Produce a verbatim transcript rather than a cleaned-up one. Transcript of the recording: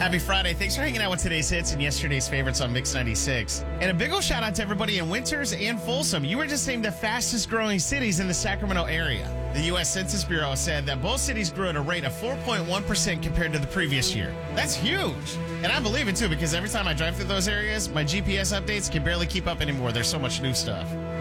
Happy Friday. Thanks for hanging out with today's hits and yesterday's favorites on Mix ninety-six. And a big ol' shout out to everybody in Winters and Folsom. You were just named the fastest growing cities in the Sacramento area. The U S Census Bureau said that both cities grew at a rate of four point one percent compared to the previous year. That's huge. And I believe it too, because every time I drive through those areas, my G P S updates can barely keep up anymore. There's so much new stuff.